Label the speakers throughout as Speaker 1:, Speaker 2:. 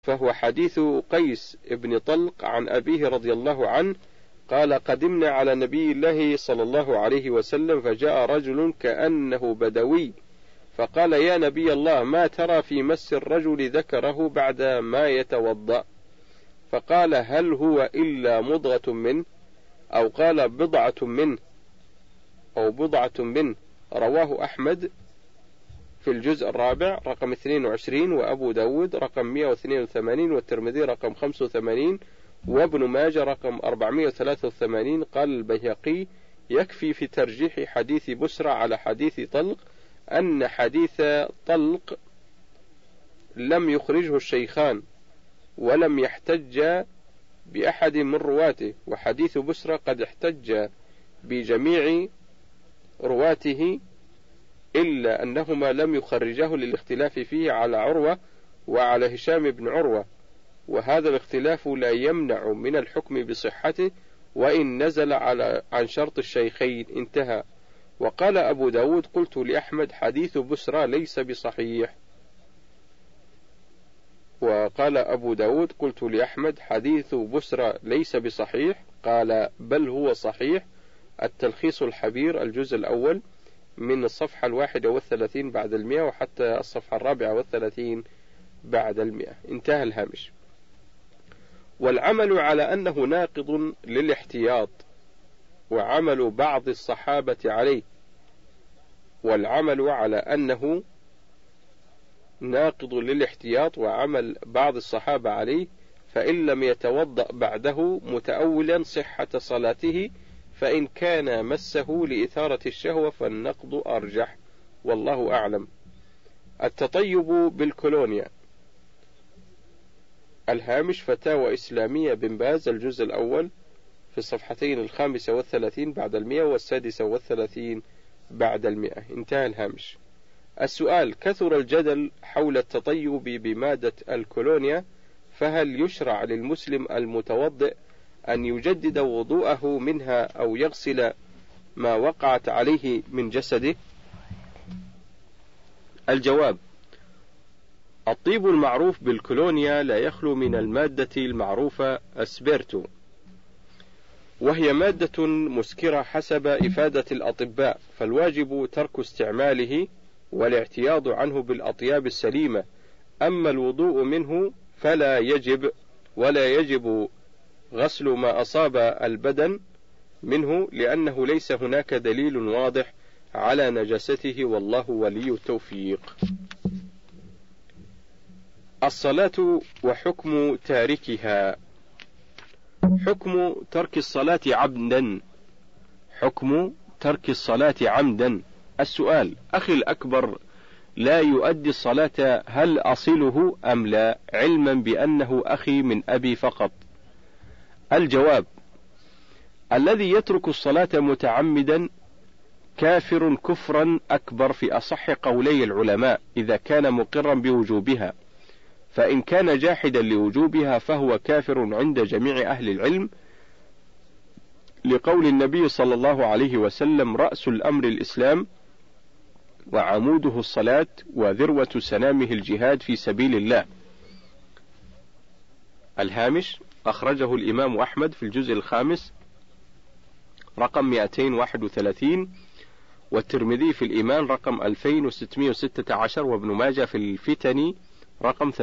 Speaker 1: فهو حديث قيس بن طلق عن أبيه رضي الله عنه قال: قدمنا على نبي الله صلى الله عليه وسلم فجاء رجل كأنه بدوي فقال: يا نبي الله، ما ترى في مس الرجل ذكره بعد ما يتوضأ؟ فقال: هل هو إلا مضغة منه، أو قال بضعة منه أو بضعة منه. رواه أحمد في الجزء الرابع رقم 22، وأبو داود رقم 182، والترمذي رقم 85، وابن ماجه رقم 483. قال البيهقي: يكفي في ترجيح حديث بسرى على حديث طلق أن حديث طلق لم يخرجه الشيخان ولم يحتج بأحد من رواته، وحديث بسرى قد احتج بجميع رواته إلا أنهما لم يخرجاه للاختلاف فيه على عروة وعلى هشام بن عروة، وهذا الاختلاف لا يمنع من الحكم بصحته وإن نزل عن شرط الشيخين. انتهى. وقال أبو داود: قلت لأحمد: حديث بسرى ليس بصحيح. وقال أبو داود: قلت لأحمد: حديث بسرى ليس بصحيح. قال: بل هو صحيح. التلخيص الحبير الجزء الأول من الصفحة 31 بعد 100 وحتى الصفحة 34 بعد 100. انتهى الهامش. والعمل على أنه ناقض للاحتياط وعمل بعض الصحابة عليه، والعمل على أنه ناقض للاحتياط وعمل بعض الصحابة عليه، فإن لم يتوضأ بعده متأولا صحة صلاته، فإن كان مسه لإثارة الشهوة فالنقض أرجح، والله أعلم. التطيب بالكولونيا. الهامش: فتاوى إسلامية بن باز الجزء الأول في الصفحتين 35 بعد 100 و36 بعد 100. انتهى الهامش. السؤال: كثر الجدل حول التطيب بمادة الكولونيا، فهل يشرع للمسلم المتوضئ أن يجدد وضوءه منها أو يغسل ما وقعت عليه من جسده؟ الجواب: الطيب المعروف بالكولونيا لا يخلو من المادة المعروفة أسبرتو، وهي مادة مسكرة حسب إفادة الأطباء، فالواجب ترك استعماله والاعتياض عنه بالأطياب السليمة. أما الوضوء منه فلا يجب، ولا يجب غسل ما أصاب البدن منه، لأنه ليس هناك دليل واضح على نجاسته، والله ولي التوفيق. الصلاة وحكم تاركها. حكم ترك الصلاة عمدا. حكم ترك الصلاة عمدا. السؤال: أخي الأكبر لا يؤدي الصلاة، هل أصله أم لا، علما بأنه أخي من أبي فقط؟ الجواب: الذي يترك الصلاة متعمدا كافر كفرا أكبر في أصح قولي العلماء إذا كان مقرا بوجوبها، فإن كان جاحدا لوجوبها فهو كافر عند جميع أهل العلم، لقول النبي صلى الله عليه وسلم: رأس الأمر الإسلام وعموده الصلاة وذروة سنامه الجهاد في سبيل الله. الهامش: أخرجه الإمام أحمد في الجزء الخامس رقم 231، والترمذي في الإيمان رقم 2616، وابن ماجه في الفتن رقم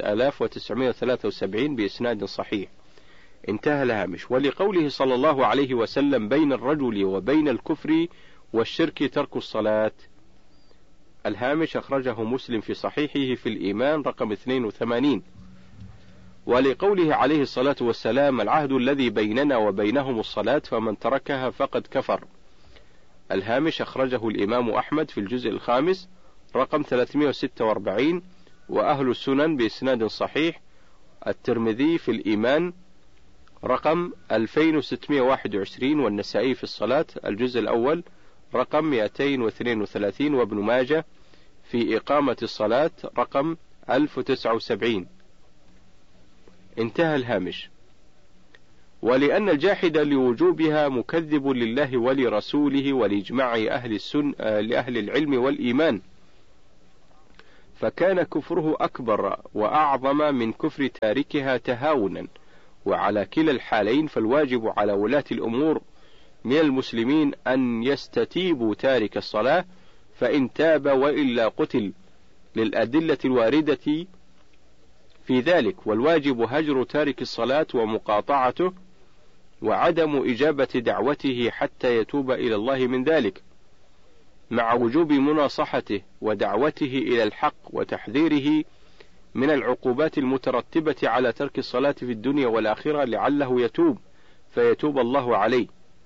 Speaker 1: 3973 بإسناد صحيح. انتهى الهامش. ولقوله صلى الله عليه وسلم: بين الرجل وبين الكفر والشرك ترك الصلاة. الهامش: أخرجه مسلم في صحيحه في الإيمان رقم 82. ولقوله عليه الصلاة والسلام: العهد الذي بيننا وبينهم الصلاة، فمن تركها فقد كفر. الهامش: أخرجه الإمام أحمد في الجزء الخامس رقم 346، وأهل السنن بإسناد صحيح. الترمذي في الإيمان رقم 2621، والنسائي في الصلاة الجزء الأول رقم 232، وابن ماجه في إقامة الصلاة رقم 1079. انتهى الهامش. ولأن الجاحد لوجوبها مكذب لله ولرسوله ولإجماع لأهل العلم والإيمان، فكان كفره أكبر وأعظم من كفر تاركها تهاونا. وعلى كلا الحالين فالواجب على ولاة الأمور من المسلمين أن يستتيبوا تارك الصلاة، فإن تاب وإلا قتل، للأدلة الواردة في ذلك. والواجب هجر تارك الصلاة ومقاطعته وعدم إجابة دعوته حتى يتوب إلى الله من ذلك، مع وجوب مناصحته ودعوته إلى الحق وتحذيره من العقوبات المترتبة على ترك الصلاة في الدنيا والآخرة لعله يتوب فيتوب الله عليه.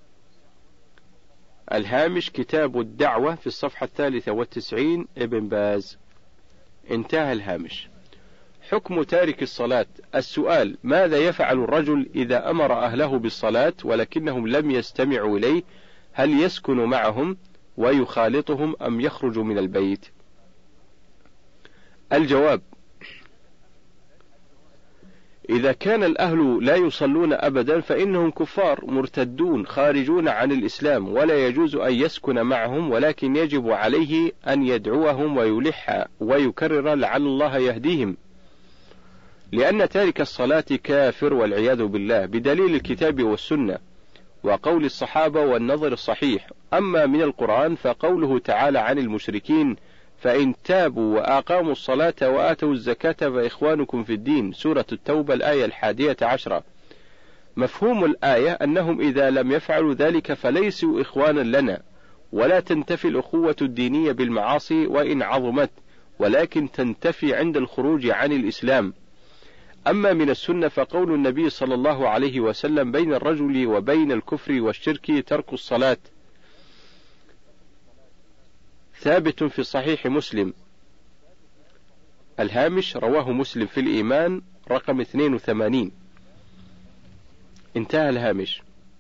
Speaker 1: الهامش كتاب الدعوة في الصفحة 93 ابن باز. انتهى الهامش. حكم تارك الصلاة. السؤال: ماذا يفعل الرجل إذا أمر أهله بالصلاة ولكنهم لم يستمعوا إليه؟ هل يسكن معهم ويخالطهم أم يخرج من البيت؟ الجواب: إذا كان الأهل لا يصلون أبدا فإنهم كفار مرتدون خارجون عن الإسلام، ولا يجوز أن يسكن معهم، ولكن يجب عليه أن يدعوهم ويلح ويكرر لعل الله يهديهم، لأن تارك الصلاة كافر والعياذ بالله، بدليل الكتاب والسنة وقول الصحابة والنظر الصحيح. أما من القرآن فقوله تعالى عن المشركين: فإن تابوا وأقاموا الصلاة وآتوا الزكاة فإخوانكم في الدين، سورة التوبة الآية 11. مفهوم الآية أنهم إذا لم يفعلوا ذلك فليسوا إخوانا لنا، ولا تنتفي الأخوة الدينية بالمعاصي وإن عظمت، ولكن تنتفي عند الخروج عن الإسلام. أما من السنة فقول النبي صلى الله عليه وسلم: بين الرجل وبين الكفر والشرك ترك الصلاة، ثابت في صحيح مسلم. الهامش رواه مسلم في الإيمان رقم 82. انتهى الهامش.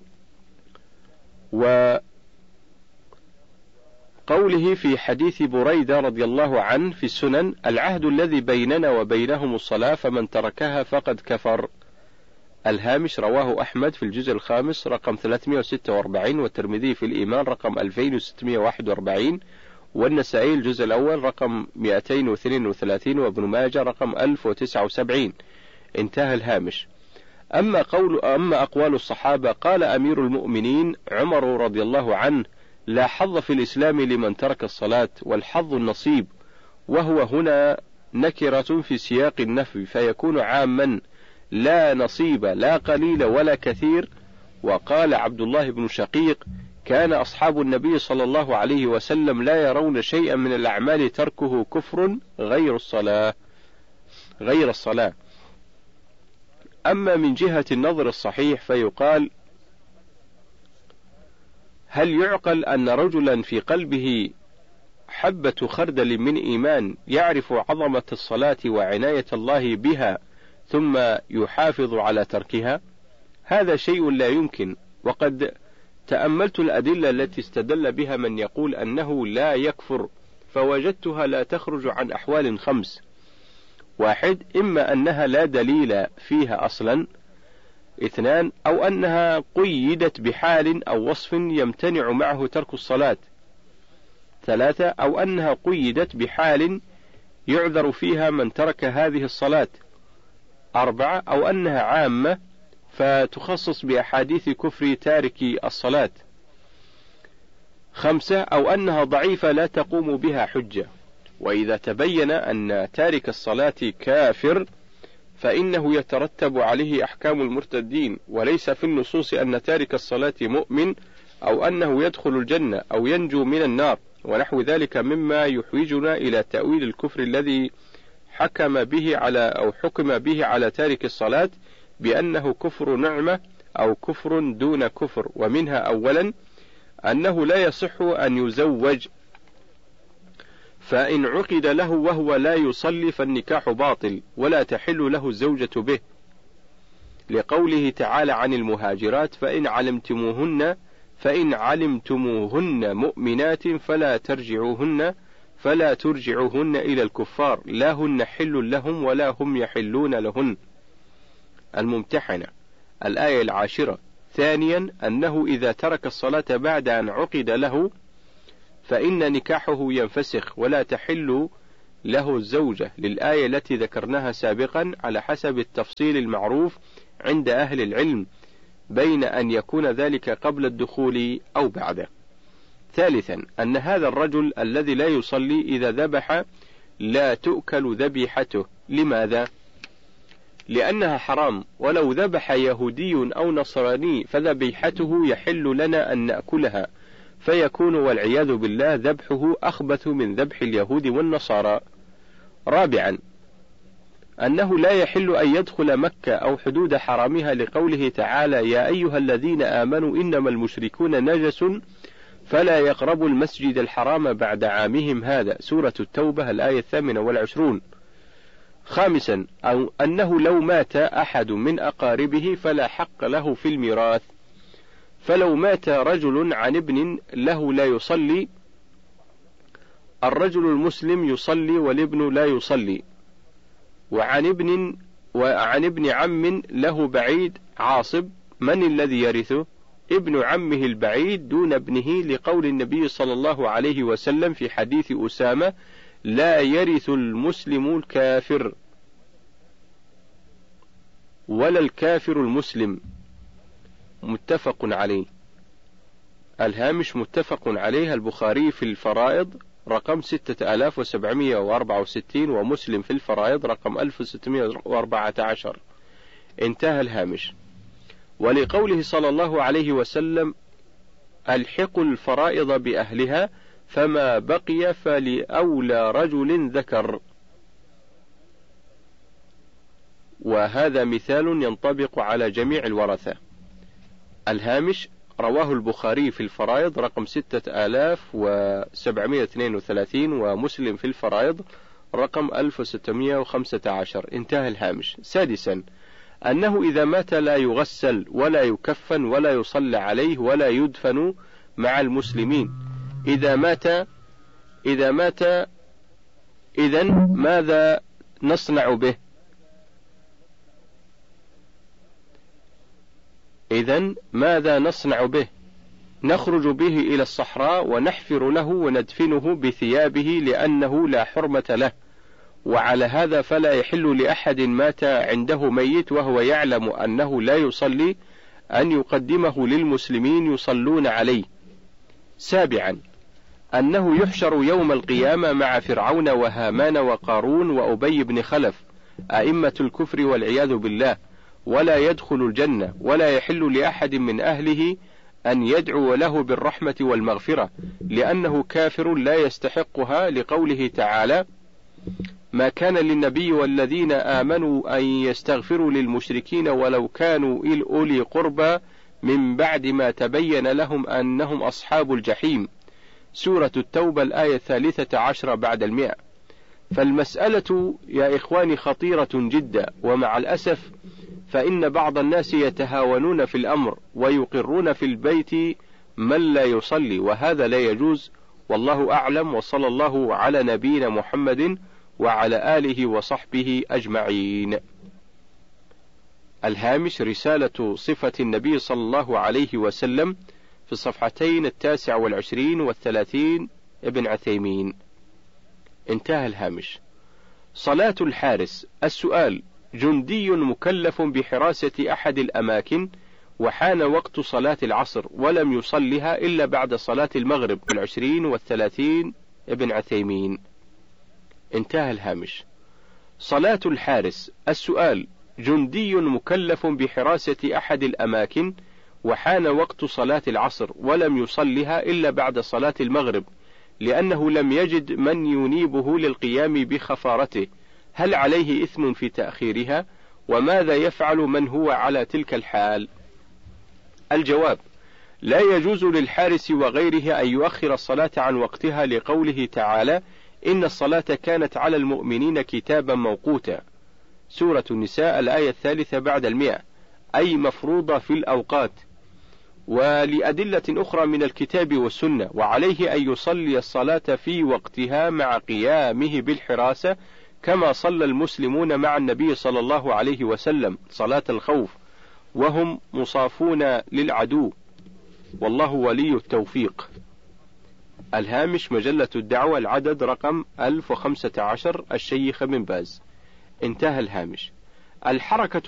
Speaker 1: وقوله في حديث بريدة رضي الله عنه في السنن: العهد الذي بيننا وبينهم الصلاة فمن تركها فقد كفر. الهامش رواه أحمد في الجزء الخامس رقم 346، والترمذي في الإيمان رقم 2641، والنسائي الجزء الأول رقم 232، وابن ماجه رقم 1079. انتهى الهامش. أما أقوال الصحابة: قال أمير المؤمنين عمر رضي الله عنه: لا حظ في الإسلام لمن ترك الصلاة، والحظ النصيب، وهو هنا نكرة في سياق النفي فيكون عاما، لا نصيب لا قليل ولا كثير. وقال عبد الله بن شقيق: كان أصحاب النبي صلى الله عليه وسلم لا يرون شيئا من الأعمال تركه كفر غير الصلاة. أما من جهة النظر الصحيح فيقال: هل يعقل أن رجلا في قلبه حبة خردل من إيمان يعرف عظمة الصلاة وعناية الله بها ثم يحافظ على تركها؟ هذا شيء لا يمكن. وقد تأملت الأدلة التي استدل بها من يقول أنه لا يكفر، فوجدتها لا تخرج عن أحوال 5: 1. إما أنها لا دليل فيها أصلا. 2. أو أنها قيدت بحال أو وصف يمتنع معه ترك الصلاة. 3. أو أنها قيدت بحال يعذر فيها من ترك هذه الصلاة. 4. أو أنها عامة فتخصص بأحاديث كفر تارك الصلاة. 5. أو أنها ضعيفة لا تقوم بها حجة. وإذا تبين أن تارك الصلاة كافر فإنه يترتب عليه أحكام المرتدين، وليس في النصوص أن تارك الصلاة مؤمن أو أنه يدخل الجنة أو ينجو من النار ونحو ذلك مما يحوجنا إلى تأويل الكفر الذي حكم به على تارك الصلاة بأنه كفر نعمة أو كفر دون كفر. ومنها: أولا أنه لا يصح أن يزوج، فإن عقد له وهو لا يصلي فالنكاح باطل ولا تحل له الزوجة به، لقوله تعالى عن المهاجرات: فإن علمتموهن مؤمنات فلا ترجعوهن إلى الكفار، لا هن حل لهم ولا هم يحلون لهن. الممتحنة الآية 10. ثانيا أنه إذا ترك الصلاة بعد أن عقد له فإن نكاحه ينفسخ ولا تحل له الزوجة للآية التي ذكرناها سابقا على حسب التفصيل المعروف عند أهل العلم بين أن يكون ذلك قبل الدخول أو بعده. ثالثا أن هذا الرجل الذي لا يصلي إذا ذبح لا تؤكل ذبيحته. لماذا؟ لأنها حرام، ولو ذبح يهودي أو نصراني فذبيحته يحل لنا أن نأكلها، فيكون والعياذ بالله ذبحه أخبث من ذبح اليهود والنصارى. رابعا أنه لا يحل أن يدخل مكة أو حدود حرامها لقوله تعالى يا أيها الذين آمنوا إنما المشركون نجس فلا يقربوا المسجد الحرام بعد عامهم هذا، سورة التوبة الآية 28. خامسا أنه لو مات أحد من أقاربه فلا حق له في الميراث، فلو مات رجل عن ابن له لا يصلي، الرجل المسلم يصلي والابن لا يصلي، وعن ابن عم له بعيد عاصب، من الذي يرثه؟ ابن عمه البعيد دون ابنه، لقول النبي صلى الله عليه وسلم في حديث أسامة لا يرث المسلم الكافر ولا الكافر المسلم. متفق عليه. الهامش متفق عليه البخاري في الفرائض رقم 6764 ومسلم في الفرائض رقم 1614. انتهى الهامش. ولقوله صلى الله عليه وسلم الحقوا الفرائض بأهلها فما بقي فلأولى رجل ذكر، وهذا مثال ينطبق على جميع الورثة. الهامش رواه البخاري في الفرائض رقم 6732 ومسلم في الفرائض رقم 1615. انتهى الهامش. سادسا أنه إذا مات لا يغسل ولا يكفن ولا يصلى عليه ولا يدفن مع المسلمين. إذا مات إذن ماذا نصنع به؟ نخرج به إلى الصحراء ونحفر له وندفنه بثيابه لأنه لا حرمة له، وعلى هذا فلا يحل لأحد مات عنده ميت وهو يعلم أنه لا يصلي أن يقدمه للمسلمين يصلون عليه. سابعا أنه يحشر يوم القيامة مع فرعون وهامان وقارون وأبي بن خلف أئمة الكفر والعياذ بالله، ولا يدخل الجنة، ولا يحل لأحد من أهله أن يدعو له بالرحمة والمغفرة لأنه كافر لا يستحقها، لقوله تعالى ما كان للنبي والذين آمنوا أن يستغفروا للمشركين ولو كانوا أولي قربى من بعد ما تبين لهم أنهم أصحاب الجحيم، سورة التوبة الآية 13 بعد 100. فالمسألة يا إخواني خطيرة جدا، ومع الأسف فإن بعض الناس يتهاونون في الأمر ويقرون في البيت من لا يصلي، وهذا لا يجوز، والله أعلم، وصلى الله على نبينا محمد وعلى آله وصحبه أجمعين. الهامش رسالة صفة النبي صلى الله عليه وسلم في الصفحتين 29 و30 ابن عثيمين. انتهى الهامش. صلاة الحارس. السؤال: جندي مكلف بحراسة أحد الأماكن وحان وقت صلاة العصر ولم يصلها إلا بعد صلاة المغرب 20 و30 ابن عثيمين. انتهى الهامش. صلاة الحارس. السؤال: جندي مكلف بحراسة أحد الأماكن وحان وقت صلاة العصر ولم يصلها إلا بعد صلاة المغرب لأنه لم يجد من ينيبه للقيام بخفارته، هل عليه إثم في تأخيرها؟ وماذا يفعل من هو على تلك الحال؟ الجواب: لا يجوز للحارس وغيره أن يؤخر الصلاة عن وقتها، لقوله تعالى إن الصلاة كانت على المؤمنين كتابا موقوتا، سورة النساء الآية 3 بعد 100، أي مفروضة في الأوقات، ولأدلة أخرى من الكتاب والسنة، وعليه أن يصلي الصلاة في وقتها مع قيامه بالحراسة كما صلى المسلمون مع النبي صلى الله عليه وسلم صلاة الخوف وهم مصافون للعدو، والله ولي التوفيق. الهامش مجلة الدعوة العدد رقم 1015 الشيخ بن باز. انتهى الهامش. الحركة